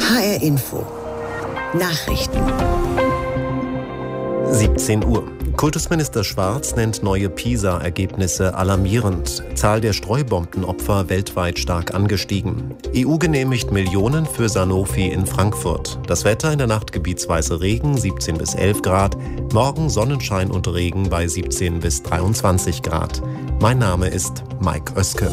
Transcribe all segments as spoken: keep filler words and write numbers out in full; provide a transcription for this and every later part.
H R Info. Nachrichten. siebzehn Uhr. Kultusminister Schwarz nennt neue PISA-Ergebnisse alarmierend. Zahl der Streubombenopfer weltweit stark angestiegen. E U genehmigt Millionen für Sanofi in Frankfurt. Das Wetter in der Nacht gebietsweise Regen, siebzehn bis elf Grad. Morgen Sonnenschein und Regen bei siebzehn bis dreiundzwanzig Grad. Mein Name ist Mike Oeske.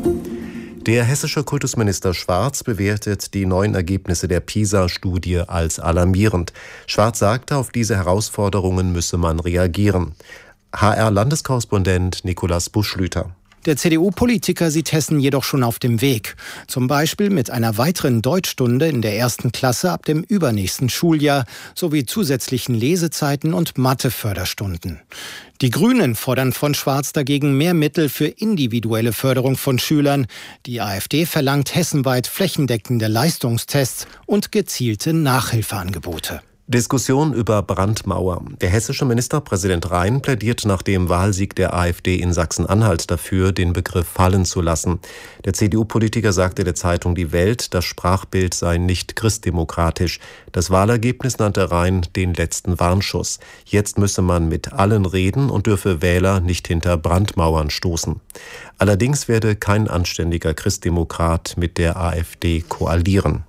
Der hessische Kultusminister Schwarz bewertet die neuen Ergebnisse der PISA-Studie als alarmierend. Schwarz sagte, auf diese Herausforderungen müsse man reagieren. H R-Landeskorrespondent Nikolaus Buschlüter. Der C D U-Politiker sieht Hessen jedoch schon auf dem Weg. Zum Beispiel mit einer weiteren Deutschstunde in der ersten Klasse ab dem übernächsten Schuljahr sowie zusätzlichen Lesezeiten und Matheförderstunden. Die Grünen fordern von Schwarz dagegen mehr Mittel für individuelle Förderung von Schülern. Die AfD verlangt hessenweit flächendeckende Leistungstests und gezielte Nachhilfeangebote. Diskussion über Brandmauer. Der hessische Ministerpräsident Rhein plädiert nach dem Wahlsieg der AfD in Sachsen-Anhalt dafür, den Begriff fallen zu lassen. Der C D U-Politiker sagte der Zeitung Die Welt, das Sprachbild sei nicht christdemokratisch. Das Wahlergebnis nannte Rhein den letzten Warnschuss. Jetzt müsse man mit allen reden und dürfe Wähler nicht hinter Brandmauern stoßen. Allerdings werde kein anständiger Christdemokrat mit der AfD koalieren.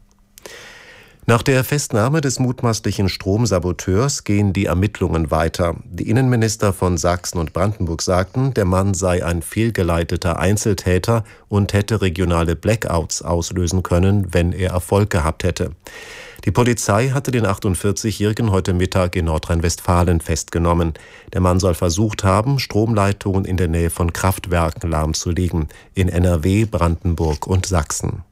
Nach der Festnahme des mutmaßlichen Stromsaboteurs gehen die Ermittlungen weiter. Die Innenminister von Sachsen und Brandenburg sagten, der Mann sei ein fehlgeleiteter Einzeltäter und hätte regionale Blackouts auslösen können, wenn er Erfolg gehabt hätte. Die Polizei hatte den achtundvierzigjährigen heute Mittag in Nordrhein-Westfalen festgenommen. Der Mann soll versucht haben, Stromleitungen in der Nähe von Kraftwerken lahmzulegen, in N R W, Brandenburg und Sachsen.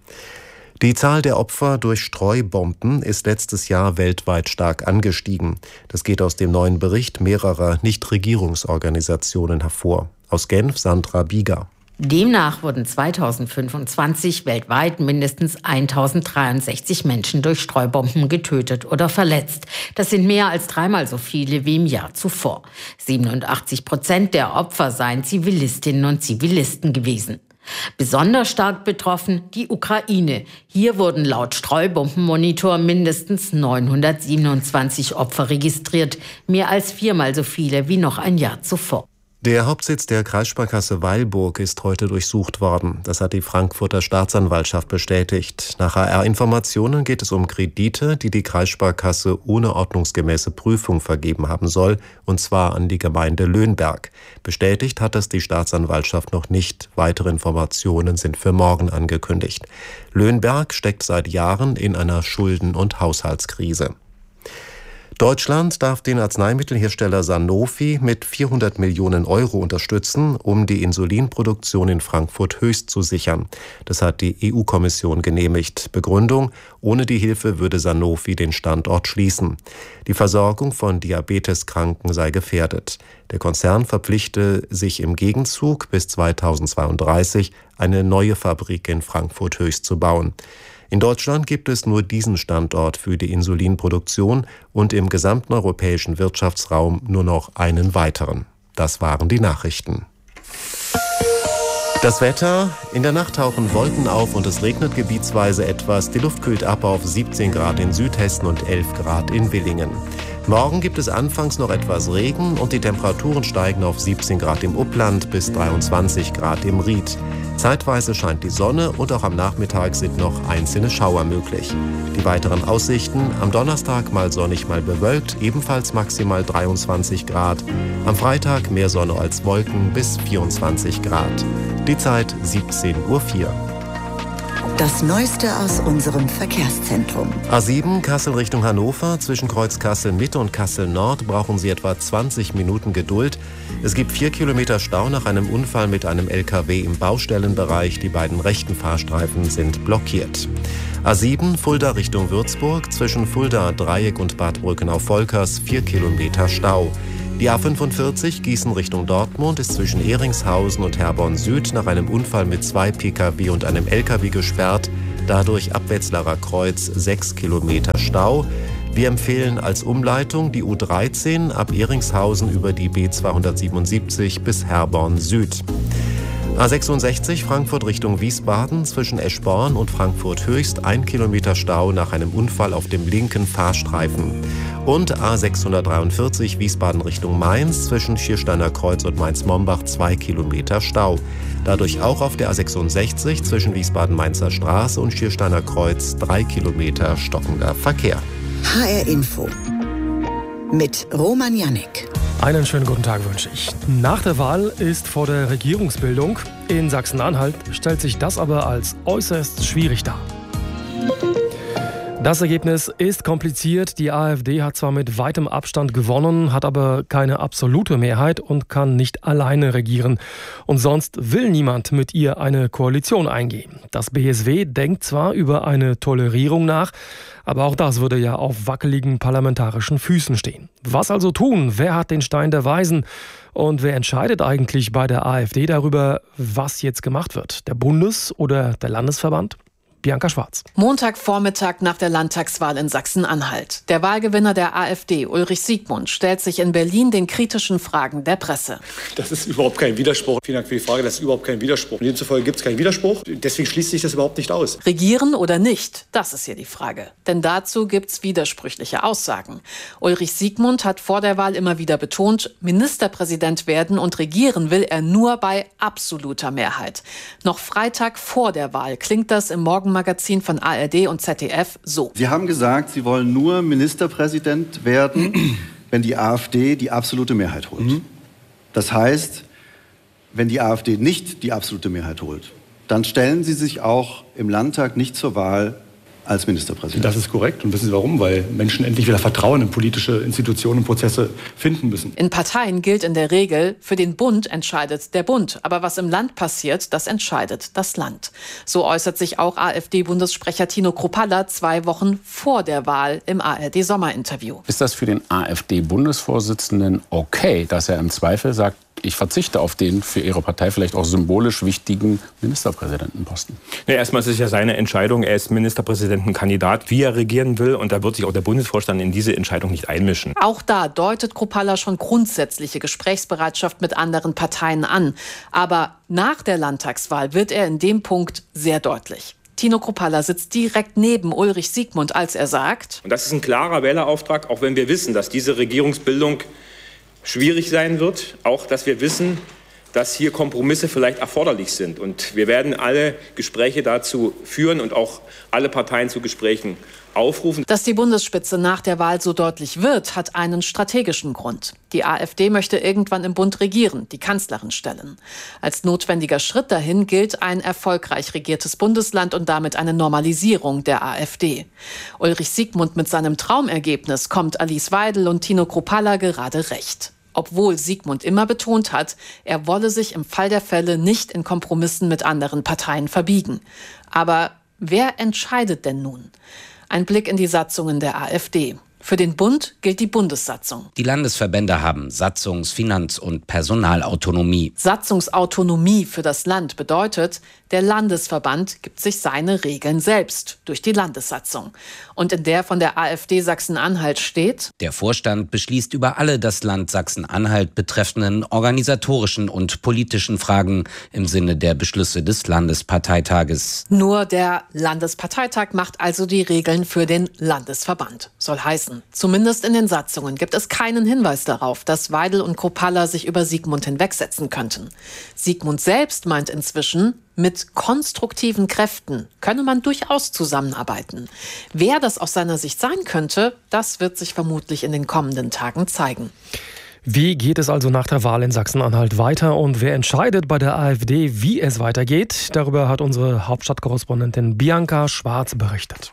Die Zahl der Opfer durch Streubomben ist letztes Jahr weltweit stark angestiegen. Das geht aus dem neuen Bericht mehrerer Nichtregierungsorganisationen hervor. Aus Genf Sandra Bieger. Demnach wurden zweitausendfünfundzwanzig weltweit mindestens eintausenddreiundsechzig Menschen durch Streubomben getötet oder verletzt. Das sind mehr als dreimal so viele wie im Jahr zuvor. siebenundachtzig Prozent der Opfer seien Zivilistinnen und Zivilisten gewesen. Besonders stark betroffen die Ukraine. Hier wurden laut Streubombenmonitor mindestens neunhundertsiebenundzwanzig Opfer registriert, mehr als viermal so viele wie noch ein Jahr zuvor. Der Hauptsitz der Kreissparkasse Weilburg ist heute durchsucht worden. Das hat die Frankfurter Staatsanwaltschaft bestätigt. Nach H R-Informationen geht es um Kredite, die die Kreissparkasse ohne ordnungsgemäße Prüfung vergeben haben soll, und zwar an die Gemeinde Löhnberg. Bestätigt hat es die Staatsanwaltschaft noch nicht. Weitere Informationen sind für morgen angekündigt. Löhnberg steckt seit Jahren in einer Schulden- und Haushaltskrise. Deutschland darf den Arzneimittelhersteller Sanofi mit vierhundert Millionen Euro unterstützen, um die Insulinproduktion in Frankfurt Höchst zu sichern. Das hat die E U-Kommission genehmigt. Begründung: Ohne die Hilfe würde Sanofi den Standort schließen. Die Versorgung von Diabeteskranken sei gefährdet. Der Konzern verpflichte sich im Gegenzug, bis zweitausendzweiunddreißig eine neue Fabrik in Frankfurt Höchst zu bauen. In Deutschland gibt es nur diesen Standort für die Insulinproduktion und im gesamten europäischen Wirtschaftsraum nur noch einen weiteren. Das waren die Nachrichten. Das Wetter: In der Nacht tauchen Wolken auf und es regnet gebietsweise etwas. Die Luft kühlt ab auf siebzehn Grad in Südhessen und elf Grad in Willingen. Morgen gibt es anfangs noch etwas Regen und die Temperaturen steigen auf siebzehn Grad im Upland bis dreiundzwanzig Grad im Ried. Zeitweise scheint die Sonne und auch am Nachmittag sind noch einzelne Schauer möglich. Die weiteren Aussichten: am Donnerstag mal sonnig, mal bewölkt, ebenfalls maximal dreiundzwanzig Grad. Am Freitag mehr Sonne als Wolken bis vierundzwanzig Grad. Die Zeit siebzehn Uhr vier. Das Neueste aus unserem Verkehrszentrum. A sieben Kassel Richtung Hannover. Zwischen Kreuz Kassel Mitte und Kassel Nord brauchen Sie etwa zwanzig Minuten Geduld. Es gibt vier Kilometer Stau nach einem Unfall mit einem L K W im Baustellenbereich. Die beiden rechten Fahrstreifen sind blockiert. A sieben Fulda Richtung Würzburg. Zwischen Fulda Dreieck und Bad Brückenau-Volkers vier Kilometer Stau. Die A fünfundvierzig Gießen Richtung Dortmund ist zwischen Ehringshausen und Herborn Süd nach einem Unfall mit zwei P K W und einem L K W gesperrt. Dadurch ab Wetzlarer Kreuz sechs Kilometer Stau. Wir empfehlen als Umleitung die U dreizehn ab Ehringshausen über die B zweihundertsiebenundsiebzig bis Herborn Süd. A sechsundsechzig Frankfurt Richtung Wiesbaden zwischen Eschborn und Frankfurt Höchst ein Kilometer Stau nach einem Unfall auf dem linken Fahrstreifen. Und A sechshundertdreiundvierzig Wiesbaden Richtung Mainz zwischen Schiersteiner Kreuz und Mainz-Mombach zwei Kilometer Stau. Dadurch auch auf der A sechsundsechzig zwischen Wiesbaden-Mainzer Straße und Schiersteiner Kreuz drei Kilometer stockender Verkehr. H R Info mit Roman Jannik. Einen schönen guten Tag wünsche ich. Nach der Wahl ist vor der Regierungsbildung. In Sachsen-Anhalt stellt sich das aber als äußerst schwierig dar. Das Ergebnis ist kompliziert. Die AfD hat zwar mit weitem Abstand gewonnen, hat aber keine absolute Mehrheit und kann nicht alleine regieren. Und sonst will niemand mit ihr eine Koalition eingehen. Das B S W denkt zwar über eine Tolerierung nach, aber auch das würde ja auf wackeligen parlamentarischen Füßen stehen. Was also tun? Wer hat den Stein der Weisen? Und wer entscheidet eigentlich bei der AfD darüber, was jetzt gemacht wird? Der Bundes- oder der Landesverband? Bianca Schwarz. Montagvormittag nach der Landtagswahl in Sachsen-Anhalt. Der Wahlgewinner der AfD, Ulrich Siegmund, stellt sich in Berlin den kritischen Fragen der Presse. Das ist überhaupt kein Widerspruch. Vielen Dank für die Frage. Das ist überhaupt kein Widerspruch. Demzufolge gibt es keinen Widerspruch. Deswegen schließt sich das überhaupt nicht aus. Regieren oder nicht? Das ist hier die Frage. Denn dazu gibt es widersprüchliche Aussagen. Ulrich Siegmund hat vor der Wahl immer wieder betont, Ministerpräsident werden und regieren will er nur bei absoluter Mehrheit. Noch Freitag vor der Wahl klingt das im Morgen Magazin von A R D und Z D F so. Sie haben gesagt, Sie wollen nur Ministerpräsident werden, wenn die AfD die absolute Mehrheit holt. Mhm. Das heißt, wenn die AfD nicht die absolute Mehrheit holt, dann stellen Sie sich auch im Landtag nicht zur Wahl als Ministerpräsident. Das ist korrekt. Und wissen Sie warum? Weil Menschen endlich wieder Vertrauen in politische Institutionen und Prozesse finden müssen. In Parteien gilt in der Regel, für den Bund entscheidet der Bund. Aber was im Land passiert, das entscheidet das Land. So äußert sich auch AfD-Bundessprecher Tino Kruppalla zwei Wochen vor der Wahl im A R D-Sommerinterview. Ist das für den AfD-Bundesvorsitzenden okay, dass er im Zweifel sagt, ich verzichte auf den für Ihre Partei vielleicht auch symbolisch wichtigen Ministerpräsidentenposten? Ja, erstmal ist es ja seine Entscheidung. Er ist Ministerpräsidentenkandidat, wie er regieren will. Und da wird sich auch der Bundesvorstand in diese Entscheidung nicht einmischen. Auch da deutet Kruppalla schon grundsätzliche Gesprächsbereitschaft mit anderen Parteien an. Aber nach der Landtagswahl wird er in dem Punkt sehr deutlich. Tino Kruppalla sitzt direkt neben Ulrich Siegmund, als er sagt: Und das ist ein klarer Wählerauftrag, auch wenn wir wissen, dass diese Regierungsbildung schwierig sein wird, auch dass wir wissen, dass hier Kompromisse vielleicht erforderlich sind. Und wir werden alle Gespräche dazu führen und auch alle Parteien zu Gesprächen aufrufen. Dass die Bundesspitze nach der Wahl so deutlich wird, hat einen strategischen Grund. Die AfD möchte irgendwann im Bund regieren, die Kanzlerin stellen. Als notwendiger Schritt dahin gilt ein erfolgreich regiertes Bundesland und damit eine Normalisierung der AfD. Ulrich Siegmund mit seinem Traumergebnis kommt Alice Weidel und Tino Kruppalla gerade recht. Obwohl Siegmund immer betont hat, er wolle sich im Fall der Fälle nicht in Kompromissen mit anderen Parteien verbiegen. Aber wer entscheidet denn nun? Ein Blick in die Satzungen der AfD. Für den Bund gilt die Bundessatzung. Die Landesverbände haben Satzungs-, Finanz- und Personalautonomie. Satzungsautonomie für das Land bedeutet, der Landesverband gibt sich seine Regeln selbst durch die Landessatzung. Und in der von der AfD Sachsen-Anhalt steht: Der Vorstand beschließt über alle das Land Sachsen-Anhalt betreffenden organisatorischen und politischen Fragen im Sinne der Beschlüsse des Landesparteitages. Nur der Landesparteitag macht also die Regeln für den Landesverband. Soll heißen, zumindest in den Satzungen gibt es keinen Hinweis darauf, dass Weidel und Kruppalla sich über Siegmund hinwegsetzen könnten. Siegmund selbst meint inzwischen, mit konstruktiven Kräften könne man durchaus zusammenarbeiten. Wer das aus seiner Sicht sein könnte, das wird sich vermutlich in den kommenden Tagen zeigen. Wie geht es also nach der Wahl in Sachsen-Anhalt weiter und wer entscheidet bei der AfD, wie es weitergeht? Darüber hat unsere Hauptstadtkorrespondentin Bianca Schwarz berichtet.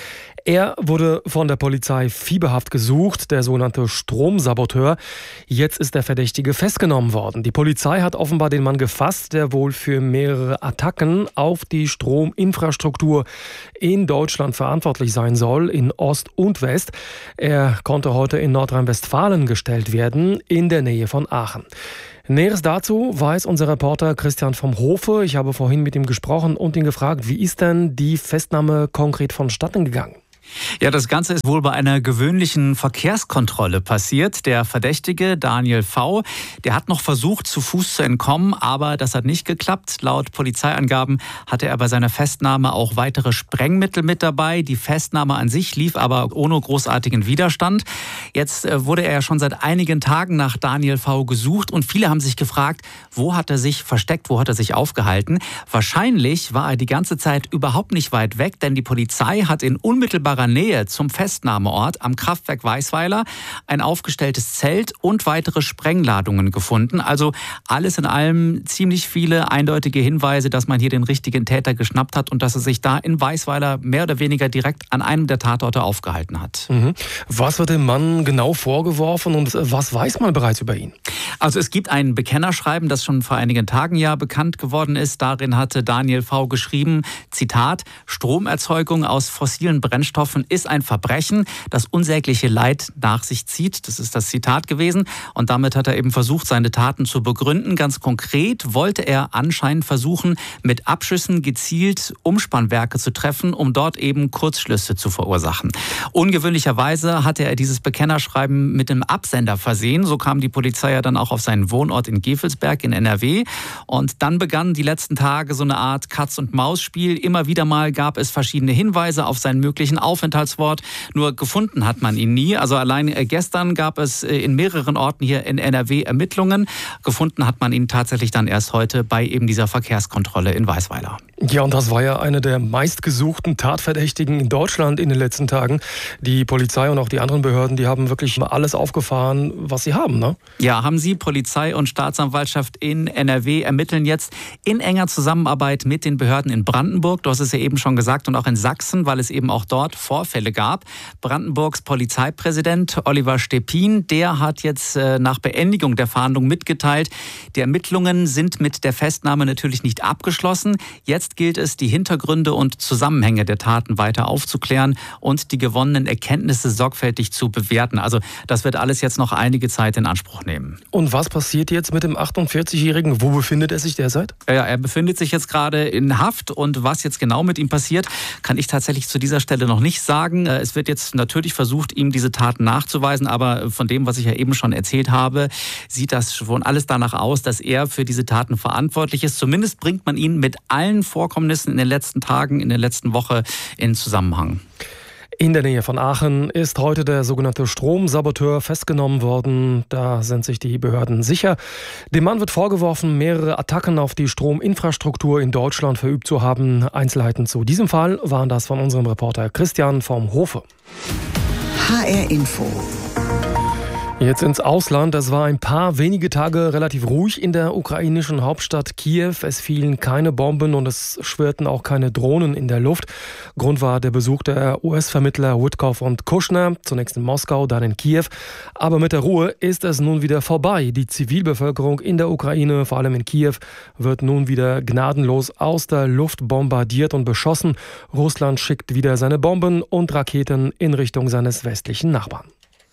Er wurde von der Polizei fieberhaft gesucht, der sogenannte Stromsaboteur. Jetzt ist der Verdächtige festgenommen worden. Die Polizei hat offenbar den Mann gefasst, der wohl für mehrere Attacken auf die Strominfrastruktur in Deutschland verantwortlich sein soll, in Ost und West. Er konnte heute in Nordrhein-Westfalen gestellt werden, in der Nähe von Aachen. Näheres dazu weiß unser Reporter Christian vom Hofe. Ich habe vorhin mit ihm gesprochen und ihn gefragt, wie ist denn die Festnahme konkret vonstatten gegangen? Ja, das Ganze ist wohl bei einer gewöhnlichen Verkehrskontrolle passiert. Der Verdächtige Daniel V., der hat noch versucht, zu Fuß zu entkommen, aber das hat nicht geklappt. Laut Polizeiangaben hatte er bei seiner Festnahme auch weitere Sprengmittel mit dabei. Die Festnahme an sich lief aber ohne großartigen Widerstand. Jetzt wurde er ja schon seit einigen Tagen nach Daniel V. gesucht und viele haben sich gefragt, wo hat er sich versteckt, wo hat er sich aufgehalten? Wahrscheinlich war er die ganze Zeit überhaupt nicht weit weg, denn die Polizei hat in unmittelbarer Nähe zum Festnahmeort am Kraftwerk Weisweiler ein aufgestelltes Zelt und weitere Sprengladungen gefunden. Also alles in allem ziemlich viele eindeutige Hinweise, dass man hier den richtigen Täter geschnappt hat und dass er sich da in Weisweiler mehr oder weniger direkt an einem der Tatorte aufgehalten hat. Mhm. Was wird dem Mann genau vorgeworfen und was weiß man bereits über ihn? Also es gibt ein Bekennerschreiben, das schon vor einigen Tagen ja bekannt geworden ist. Darin hatte Daniel V. geschrieben, Zitat, Stromerzeugung aus fossilen Brennstoffen ist ein Verbrechen, das unsägliche Leid nach sich zieht. Das ist das Zitat gewesen. Und damit hat er eben versucht, seine Taten zu begründen. Ganz konkret wollte er anscheinend versuchen, mit Abschüssen gezielt Umspannwerke zu treffen, um dort eben Kurzschlüsse zu verursachen. Ungewöhnlicherweise hatte er dieses Bekennerschreiben mit einem Absender versehen. So kam die Polizei ja dann auch auf seinen Wohnort in Gevelsberg in N R W. Und dann begannen die letzten Tage so eine Art Katz-und-Maus-Spiel. Immer wieder mal gab es verschiedene Hinweise auf seinen möglichen Aufenthaltsort. Nur gefunden hat man ihn nie. Also allein gestern gab es in mehreren Orten hier in N R W Ermittlungen. Gefunden hat man ihn tatsächlich dann erst heute bei eben dieser Verkehrskontrolle in Weisweiler. Ja, und das war ja einer der meistgesuchten Tatverdächtigen in Deutschland in den letzten Tagen. Die Polizei und auch die anderen Behörden, die haben wirklich alles aufgefahren, was sie haben, ne? Ja, haben sie. Polizei und Staatsanwaltschaft in N R W ermitteln jetzt in enger Zusammenarbeit mit den Behörden in Brandenburg. Du hast es ja eben schon gesagt, und auch in Sachsen, weil es eben auch dort Vorfälle gab. Brandenburgs Polizeipräsident Oliver Stepin, der hat jetzt äh, nach Beendigung der Fahndung mitgeteilt, die Ermittlungen sind mit der Festnahme natürlich nicht abgeschlossen. Jetzt gilt es, die Hintergründe und Zusammenhänge der Taten weiter aufzuklären und die gewonnenen Erkenntnisse sorgfältig zu bewerten. Also das wird alles jetzt noch einige Zeit in Anspruch nehmen. Und was passiert jetzt mit dem achtundvierzigjährigen? Wo befindet er sich derzeit? Ja, er befindet sich jetzt gerade in Haft und was jetzt genau mit ihm passiert, kann ich tatsächlich zu dieser Stelle noch nicht sagen. Es wird jetzt natürlich versucht, ihm diese Taten nachzuweisen, aber von dem, was ich ja eben schon erzählt habe, sieht das schon alles danach aus, dass er für diese Taten verantwortlich ist. Zumindest bringt man ihn mit allen Vorkommnissen in den letzten Tagen, in der letzten Woche in Zusammenhang. In der Nähe von Aachen ist heute der sogenannte Stromsaboteur festgenommen worden. Da sind sich die Behörden sicher. Dem Mann wird vorgeworfen, mehrere Attacken auf die Strominfrastruktur in Deutschland verübt zu haben. Einzelheiten zu diesem Fall waren das von unserem Reporter Christian vom Hofe. H R Info. Jetzt ins Ausland. Es war ein paar wenige Tage relativ ruhig in der ukrainischen Hauptstadt Kiew. Es fielen keine Bomben und es schwirrten auch keine Drohnen in der Luft. Grund war der Besuch der U S-Vermittler Witkoff und Kushner, zunächst in Moskau, dann in Kiew. Aber mit der Ruhe ist es nun wieder vorbei. Die Zivilbevölkerung in der Ukraine, vor allem in Kiew, wird nun wieder gnadenlos aus der Luft bombardiert und beschossen. Russland schickt wieder seine Bomben und Raketen in Richtung seines westlichen Nachbarn.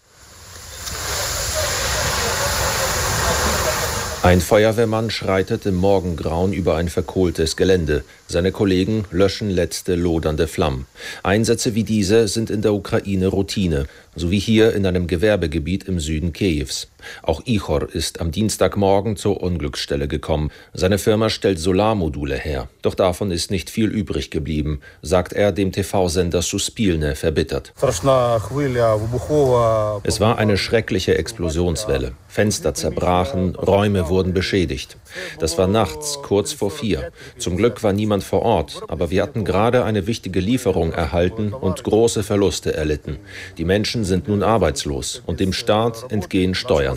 Ein Feuerwehrmann schreitet im Morgengrauen über ein verkohltes Gelände. Seine Kollegen löschen letzte lodernde Flammen. Einsätze wie diese sind in der Ukraine Routine, so wie hier in einem Gewerbegebiet im Süden Kiews. Auch Ihor ist am Dienstagmorgen zur Unglücksstelle gekommen. Seine Firma stellt Solarmodule her. Doch davon ist nicht viel übrig geblieben, sagt er dem T V-Sender Suspilne verbittert. Es war eine schreckliche Explosionswelle. Fenster zerbrachen, Räume wurden beschädigt. Das war nachts, kurz vor vier. Zum Glück war niemand vor Ort, aber wir hatten gerade eine wichtige Lieferung erhalten und große Verluste erlitten. Die Menschen sind nun arbeitslos und dem Staat entgehen Steuern.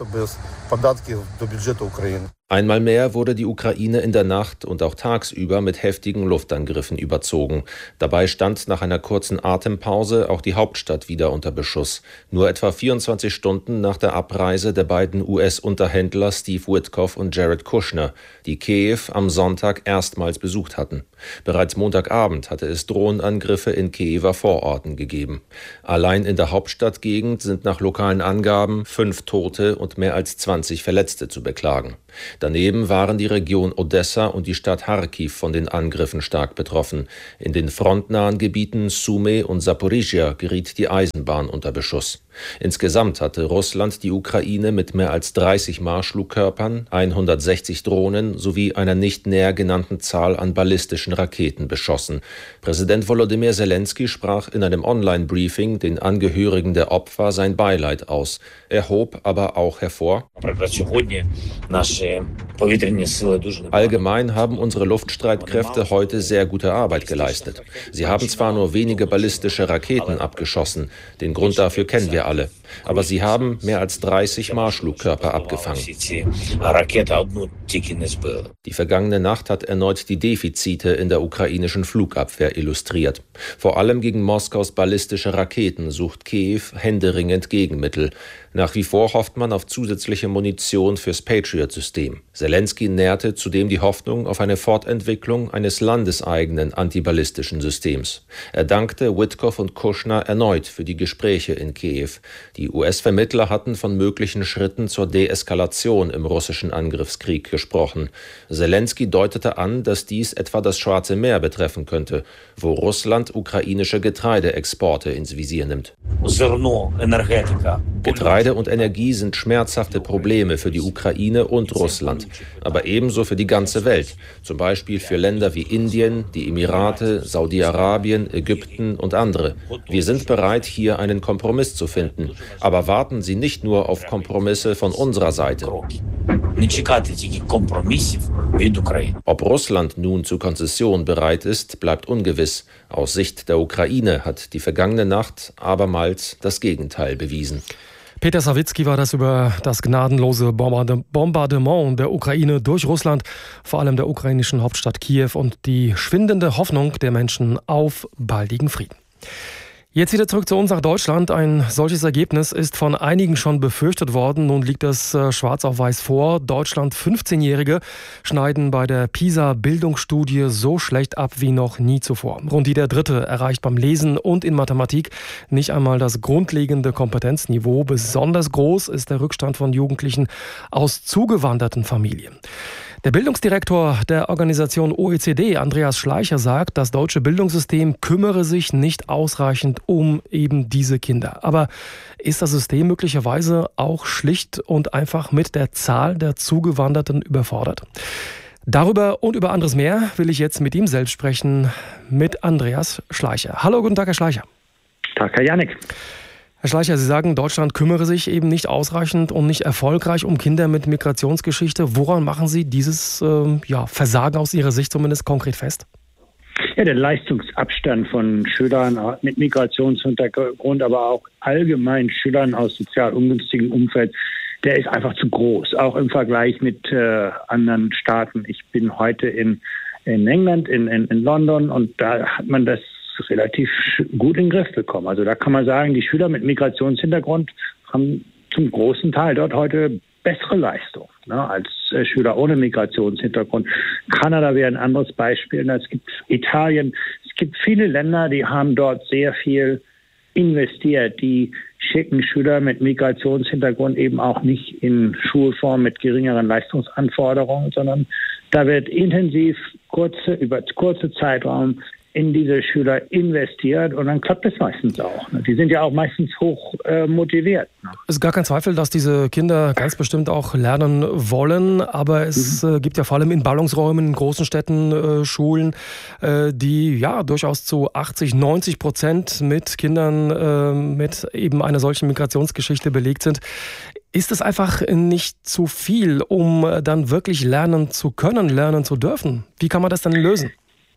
Einmal mehr wurde die Ukraine in der Nacht und auch tagsüber mit heftigen Luftangriffen überzogen. Dabei stand nach einer kurzen Atempause auch die Hauptstadt wieder unter Beschuss. Nur etwa vierundzwanzig Stunden nach der Abreise der beiden U S-Unterhändler Steve Witkoff und Jared Kushner, die Kiew am Sonntag erstmals besucht hatten. Bereits Montagabend hatte es Drohnenangriffe in Kiewer Vororten gegeben. Allein in der Hauptstadtgegend sind nach lokalen Angaben fünf Tote und mehr als zwanzig Verletzte zu beklagen. Daneben waren die Region Odessa und die Stadt Charkiw von den Angriffen stark betroffen. In den frontnahen Gebieten Sumy und Saporizhia geriet die Eisenbahn unter Beschuss. Insgesamt hatte Russland die Ukraine mit mehr als dreißig Marschflugkörpern, hundertsechzig Drohnen sowie einer nicht näher genannten Zahl an ballistischen Raketen beschossen. Präsident Volodymyr Zelensky sprach in einem Online-Briefing den Angehörigen der Opfer sein Beileid aus. Er hob aber auch hervor: Allgemein haben unsere Luftstreitkräfte heute sehr gute Arbeit geleistet. Sie haben zwar nur wenige ballistische Raketen abgeschossen, den Grund dafür kennen wir alle, aber sie haben mehr als dreißig Marschflugkörper abgefangen. Die vergangene Nacht hat erneut die Defizite in der ukrainischen Flugabwehr illustriert. Vor allem gegen Moskaus ballistische Raketen sucht Kiew händeringend Gegenmittel. Nach wie vor hofft man auf zusätzliche Munition fürs Patriot-System. Zelensky nährte zudem die Hoffnung auf eine Fortentwicklung eines landeseigenen antiballistischen Systems. Er dankte Witkow und Kushner erneut für die Gespräche in Kiew. Die U S-Vermittler hatten von möglichen Schritten zur Deeskalation im russischen Angriffskrieg gesprochen. Zelensky deutete an, dass dies etwa das Schwarze Meer betreffen könnte, wo Russland ukrainische Getreideexporte ins Visier nimmt. Getreide und Energie sind schmerzhafte Probleme für die Ukraine und Russland, aber ebenso für die ganze Welt, zum Beispiel für Länder wie Indien, die Emirate, Saudi-Arabien, Ägypten und andere. Wir sind bereit, hier einen Kompromiss zu finden, aber warten Sie nicht nur auf Kompromisse von unserer Seite. Ob Russland nun zu Konzession bereit ist, bleibt ungewiss. Aus Sicht der Ukraine hat die vergangene Nacht abermals das Gegenteil bewiesen. Peter Sawicki war das über das gnadenlose Bombardement der Ukraine durch Russland, vor allem der ukrainischen Hauptstadt Kiew, und die schwindende Hoffnung der Menschen auf baldigen Frieden. Jetzt wieder zurück zu uns nach Deutschland. Ein solches Ergebnis ist von einigen schon befürchtet worden. Nun liegt es äh, schwarz auf weiß vor. Deutschland fünfzehnjährige schneiden bei der PISA-Bildungsstudie so schlecht ab wie noch nie zuvor. Rund jeder Dritte erreicht beim Lesen und in Mathematik nicht einmal das grundlegende Kompetenzniveau. Besonders groß ist der Rückstand von Jugendlichen aus zugewanderten Familien. Der Bildungsdirektor der Organisation O E C D, Andreas Schleicher, sagt, das deutsche Bildungssystem kümmere sich nicht ausreichend um eben diese Kinder. Aber ist das System möglicherweise auch schlicht und einfach mit der Zahl der Zugewanderten überfordert? Darüber und über anderes mehr will ich jetzt mit ihm selbst sprechen, mit Andreas Schleicher. Hallo, guten Tag, Herr Schleicher. Tag, Herr Janik. Herr Schleicher, Sie sagen, Deutschland kümmere sich eben nicht ausreichend und nicht erfolgreich um Kinder mit Migrationsgeschichte. Woran machen Sie dieses äh, ja, Versagen aus Ihrer Sicht zumindest konkret fest? Ja, der Leistungsabstand von Schülern mit Migrationshintergrund, aber auch allgemein Schülern aus sozial ungünstigem Umfeld, der ist einfach zu groß, auch im Vergleich mit äh, anderen Staaten. Ich bin heute in, in England, in, in, in London, und da hat man das relativ gut in den Griff bekommen. Also da kann man sagen, die Schüler mit Migrationshintergrund haben zum großen Teil dort heute bessere Leistung, ne, als äh, Schüler ohne Migrationshintergrund. Kanada wäre ein anderes Beispiel. Es gibt Italien. Es gibt viele Länder, die haben dort sehr viel investiert. Die schicken Schüler mit Migrationshintergrund eben auch nicht in Schulform mit geringeren Leistungsanforderungen, sondern da wird intensiv kurze, über kurze Zeitraum in diese Schüler investiert, und dann klappt es meistens auch. Die sind ja auch meistens hoch äh, motiviert. Es ist gar kein Zweifel, dass diese Kinder ganz bestimmt auch lernen wollen, aber es mhm. äh, gibt ja vor allem in Ballungsräumen, in großen Städten, äh, Schulen, äh, die ja durchaus zu achtzig, neunzig Prozent mit Kindern äh, mit eben einer solchen Migrationsgeschichte belegt sind. Ist es einfach nicht zu viel, um dann wirklich lernen zu können, lernen zu dürfen? Wie kann man das dann lösen?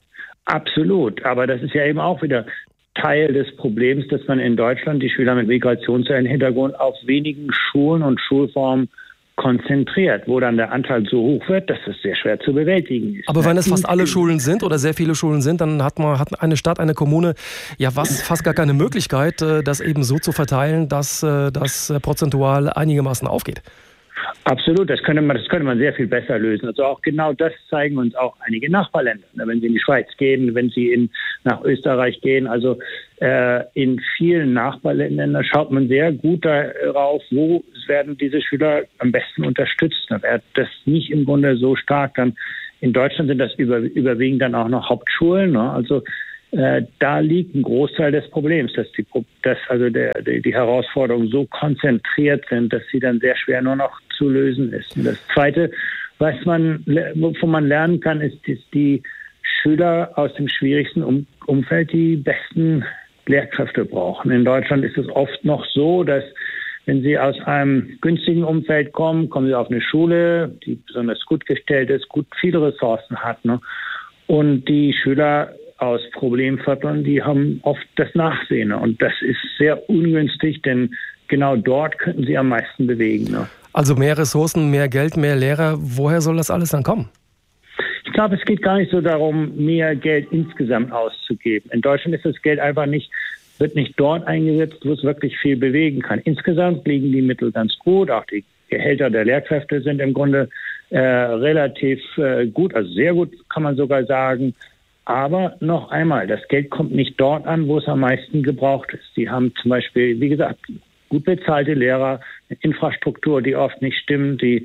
Absolut, aber das ist ja eben auch wieder Teil des Problems, dass man in Deutschland die Schüler mit Migrationshintergrund auf wenigen Schulen und Schulformen konzentriert, wo dann der Anteil so hoch wird, dass es sehr schwer zu bewältigen ist. Aber wenn es fast alle Schulen sind oder sehr viele Schulen sind, dann hat man hat eine Stadt, eine Kommune ja was, fast gar keine Möglichkeit, das eben so zu verteilen, dass das prozentual einigermaßen aufgeht. Absolut, das könnte man, das könnte man sehr viel besser lösen. Also auch genau das zeigen uns auch einige Nachbarländer. Wenn Sie in die Schweiz gehen, wenn Sie in, nach Österreich gehen, also äh, in vielen Nachbarländern schaut man sehr gut darauf, wo werden diese Schüler am besten unterstützt. Da wird das nicht im Grunde so stark. Dann in Deutschland sind das über, überwiegend dann auch noch Hauptschulen. Ne? Also Äh, da liegt ein Großteil des Problems, dass die, dass also der, die, die Herausforderungen so konzentriert sind, dass sie dann sehr schwer nur noch zu lösen ist. Und das Zweite, was man, wovon man lernen kann, ist, dass die Schüler aus dem schwierigsten um Umfeld die besten Lehrkräfte brauchen. In Deutschland ist es oft noch so, dass wenn sie aus einem günstigen Umfeld kommen, kommen sie auf eine Schule, die besonders gut gestellt ist, gut viele Ressourcen hat, ne? Und die Schüler aus Problemvierteln, die haben oft das Nachsehen. Und das ist sehr ungünstig, denn genau dort könnten sie am meisten bewegen. Ne? Also mehr Ressourcen, mehr Geld, mehr Lehrer. Woher soll das alles dann kommen? Ich glaube, es geht gar nicht so darum, mehr Geld insgesamt auszugeben. In Deutschland ist das Geld einfach nicht, wird nicht dort eingesetzt, wo es wirklich viel bewegen kann. Insgesamt liegen die Mittel ganz gut. Auch die Gehälter der Lehrkräfte sind im Grunde äh, relativ äh, gut, also sehr gut, kann man sogar sagen. Aber noch einmal, das Geld kommt nicht dort an, wo es am meisten gebraucht ist. Die haben zum Beispiel, wie gesagt, gut bezahlte Lehrer, eine Infrastruktur, die oft nicht stimmt, die,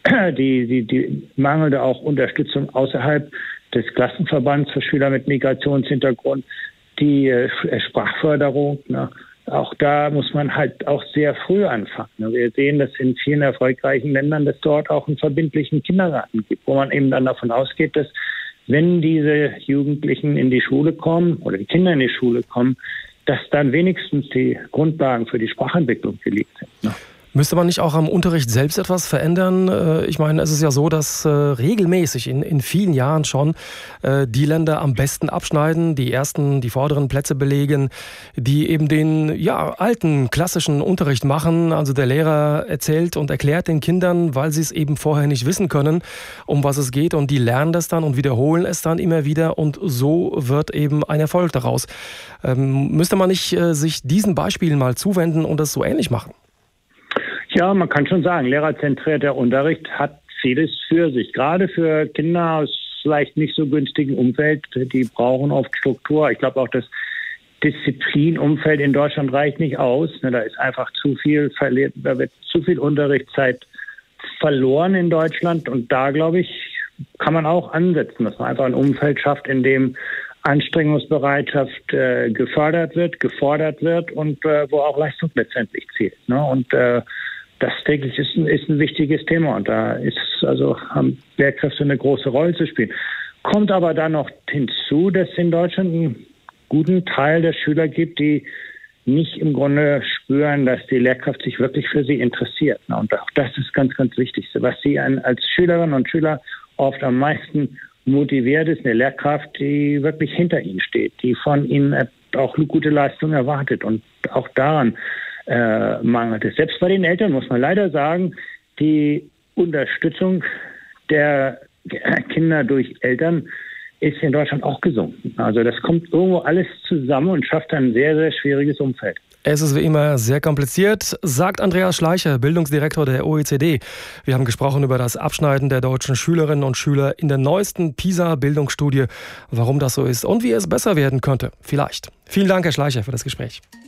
die, die, die mangelnde auch Unterstützung außerhalb des Klassenverbands für Schüler mit Migrationshintergrund, die äh, Sprachförderung. Ne? Auch da muss man halt auch sehr früh anfangen. Ne? Wir sehen, dass in vielen erfolgreichen Ländern, dass dort auch einen verbindlichen Kindergarten gibt, wo man eben dann davon ausgeht, dass wenn diese Jugendlichen in die Schule kommen oder die Kinder in die Schule kommen, dass dann wenigstens die Grundlagen für die Sprachentwicklung gelegt sind. Ne? Müsste man nicht auch am Unterricht selbst etwas verändern? Ich meine, es ist ja so, dass äh, regelmäßig in, in vielen Jahren schon äh, die Länder am besten abschneiden, die ersten, die vorderen Plätze belegen, die eben den ja, alten, klassischen Unterricht machen. Also der Lehrer erzählt und erklärt den Kindern, weil sie es eben vorher nicht wissen können, um was es geht. Und die lernen das dann und wiederholen es dann immer wieder. Und so wird eben ein Erfolg daraus. Ähm, müsste man nicht äh, sich diesen Beispielen mal zuwenden und das so ähnlich machen? Ja, man kann schon sagen, lehrerzentrierter Unterricht hat vieles für sich. Gerade für Kinder aus vielleicht nicht so günstigen Umfeld, die brauchen oft Struktur. Ich glaube auch, das Disziplinumfeld in Deutschland reicht nicht aus. Da ist einfach zu viel verliert, da wird zu viel Unterrichtszeit verloren in Deutschland. Und da, glaube ich, kann man auch ansetzen, dass man einfach ein Umfeld schafft, in dem Anstrengungsbereitschaft äh, gefördert wird, gefordert wird und äh, wo auch Leistung letztendlich zählt. Ne? Und äh, das, denke ich, ist ein, ist ein wichtiges Thema. Und da ist also haben Lehrkräfte eine große Rolle zu spielen. Kommt aber dann noch hinzu, dass es in Deutschland einen guten Teil der Schüler gibt, die nicht im Grunde spüren, dass die Lehrkraft sich wirklich für sie interessiert. Ne? Und auch das ist ganz, ganz wichtig. Was sie an, als Schülerinnen und Schüler oft am meisten motiviert ist, eine Lehrkraft, die wirklich hinter ihnen steht, die von ihnen auch eine gute Leistung erwartet. Und auch daran äh, mangelt es. Selbst bei den Eltern muss man leider sagen, die Unterstützung der Kinder durch Eltern ist in Deutschland auch gesunken. Also das kommt irgendwo alles zusammen und schafft ein sehr, sehr schwieriges Umfeld. Es ist wie immer sehr kompliziert, sagt Andreas Schleicher, Bildungsdirektor der O E C D. Wir haben gesprochen über das Abschneiden der deutschen Schülerinnen und Schüler in der neuesten PISA-Bildungsstudie, warum das so ist und wie es besser werden könnte. Vielleicht. Vielen Dank, Herr Schleicher, für das Gespräch.